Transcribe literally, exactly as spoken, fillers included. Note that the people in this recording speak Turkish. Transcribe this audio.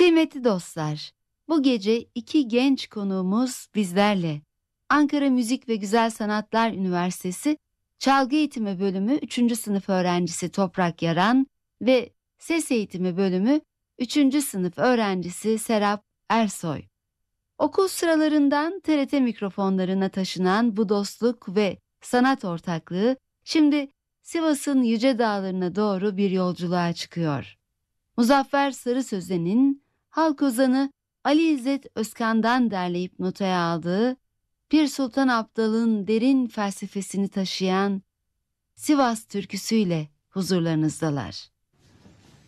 Kıymetli dostlar, bu gece iki genç konuğumuz bizlerle. Ankara Müzik ve Güzel Sanatlar Üniversitesi Çalgı Eğitimi Bölümü üçüncü sınıf öğrencisi Toprak Yaran ve Ses Eğitimi Bölümü üçüncü sınıf öğrencisi Serap Ersoy. Okul sıralarından T R T mikrofonlarına taşınan bu dostluk ve sanat ortaklığı şimdi Sivas'ın yüce dağlarına doğru bir yolculuğa çıkıyor. Muzaffer Sarı Sözen'in halk ozanı Ali İzzet Özkan'dan derleyip notaya aldığı Pir Sultan Abdal'ın derin felsefesini taşıyan Sivas türküsüyle huzurlarınızdalar.